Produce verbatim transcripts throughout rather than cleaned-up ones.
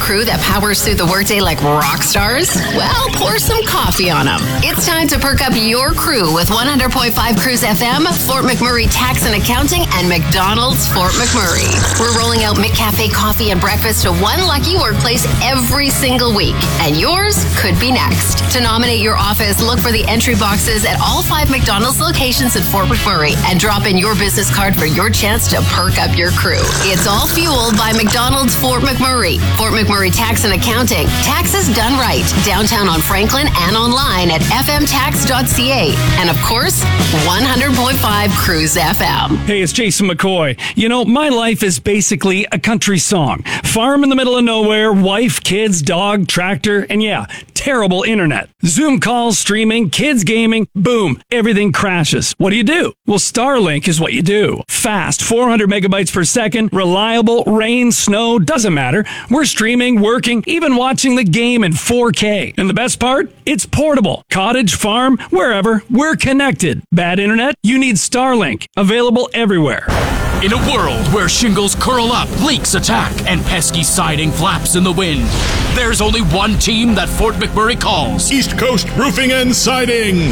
crew that powers through the workday like rock stars? Well, pour some coffee on them. It's time to perk up your crew with one hundred point five Cruise F M, Fort McMurray Tax and Accounting, and McDonald's Fort McMurray. We're rolling out McCafe coffee and breakfast to one lucky workplace every single week, and yours could be next. To nominate your office, look for the entry boxes at all five McDonald's locations in Fort McMurray and drop in your business card for your chance to perk up your crew. It's all fueled by McDonald's Fort McMurray. Fort McMurray Tax and Accounting. Taxes done right. Downtown on Franklin and online at f m tax dot c a. And of course, one hundred point five Cruise F M. Hey, it's Jason McCoy. You know, my life is basically a country song. Farm in the middle of nowhere, wife, kids, dog, tractor, and yeah, terrible internet. Zoom calls, streaming, kids gaming, boom, everything crashes. What do you do? Well, Starlink is what you do. Fast, four hundred megabytes per second, reliable, rain, snow, doesn't matter. We're streaming, working, even watching the game in four K. And the best part? It's portable. Cottage, farm, wherever, we're connected. Bad internet? You need Starlink. Available everywhere. In a world where shingles curl up, leaks attack, and pesky siding flaps in the wind, there's only one team that Fort McMurray calls East Coast Roofing and Siding.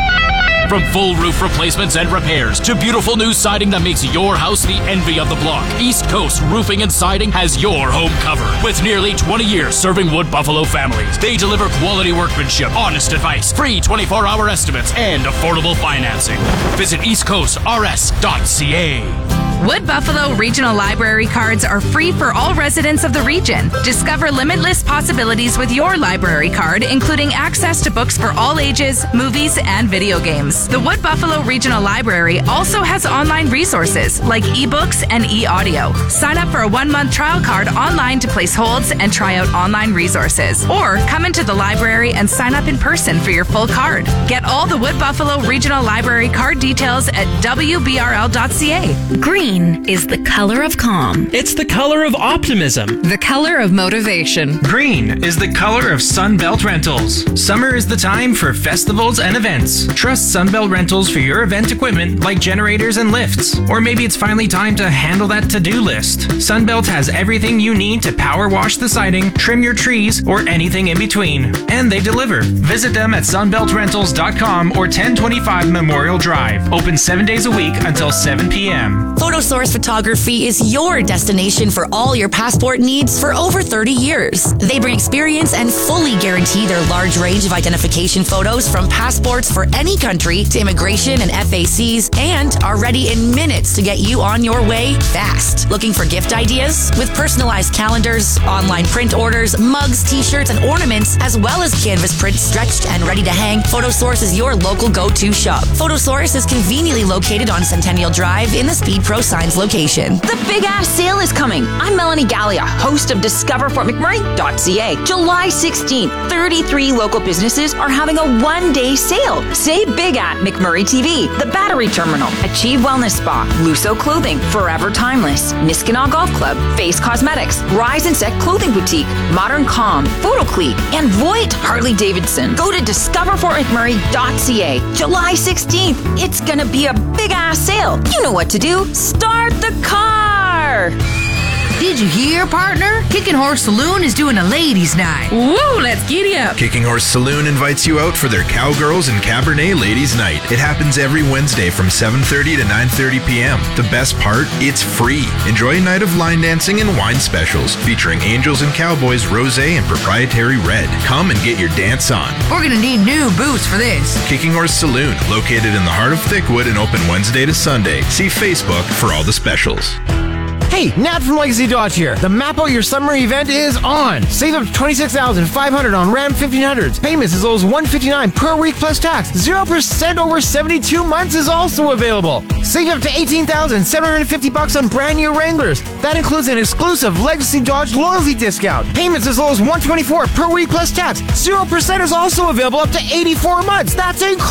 From full roof replacements and repairs to beautiful new siding that makes your house the envy of the block, East Coast Roofing and Siding has your home covered. With nearly twenty years serving Wood Buffalo families, they deliver quality workmanship, honest advice, free twenty-four hour estimates, and affordable financing. Visit east coast r s dot c a. Wood Buffalo Regional Library cards are free for all residents of the region. Discover limitless possibilities with your library card, including access to books for all ages, movies, and video games. The Wood Buffalo Regional Library also has online resources like ebooks and e-audio. Sign up for a one-month trial card online to place holds and try out online resources. Or come into the library and sign up in person for your full card. Get all the Wood Buffalo Regional Library card details at w b r l dot c a. Green is the color of calm. It's the color of optimism. The color of motivation. Green is the color of Sunbelt Rentals. Summer is the time for festivals and events. Trust Sunbelt Rentals for your event equipment like generators and lifts. Or maybe it's finally time to handle that to-do list. Sunbelt has everything you need to power wash the siding, trim your trees, or anything in between. And they deliver. Visit them at sunbelt rentals dot com or ten twenty-five Memorial Drive. Open seven days a week until seven p.m. Photosource Photography is your destination for all your passport needs for over thirty years. They bring experience and fully guarantee their large range of identification photos from passports for any country to immigration and F A Cs, and are ready in minutes to get you on your way fast. Looking for gift ideas? With personalized calendars, online print orders, mugs, t-shirts, and ornaments, as well as canvas prints stretched and ready to hang, Photosource is your local go-to shop. Photosource is conveniently located on Centennial Drive in the Speed Pro Signs location. The big ass sale is coming. I'm Melanie Gallia, host of discover fort mcmurray dot c a. July sixteenth, thirty-three local businesses are having a one-day sale. Save big at McMurray T V, The Battery Terminal, Achieve Wellness Spa, Lusso Clothing, Forever Timeless, Niskanaw Golf Club, Face Cosmetics, Rise and Set Clothing Boutique, Modern Calm, Photoclique, and Voigt Harley Davidson. Go to discover fort mcmurray dot c a. July sixteenth. It's gonna be a big ass sale. You know what to do. Start the car! Did you hear, partner? Kicking Horse Saloon is doing a ladies' night. Woo, let's giddy up. Kicking Horse Saloon invites you out for their Cowgirls and Cabernet Ladies' Night. It happens every Wednesday from seven thirty to nine thirty p.m. The best part? It's free. Enjoy a night of line dancing and wine specials featuring Angels and Cowboys Rosé and Proprietary Red. Come and get your dance on. We're gonna need new boots for this. Kicking Horse Saloon, located in the heart of Thickwood and open Wednesday to Sunday. See Facebook for all the specials. Hey, Nat from Legacy Dodge here. The Map Out Your Summer event is on. Save up to twenty-six thousand five hundred dollars on Ram fifteen hundreds. Payments as low as one hundred fifty-nine dollars per week plus tax. zero percent over seventy-two months is also available. Save up to eighteen thousand seven hundred fifty dollars on brand new Wranglers. That includes an exclusive Legacy Dodge loyalty discount. Payments as low as one hundred twenty-four dollars per week plus tax. zero percent is also available up to eighty-four months. That's incredible.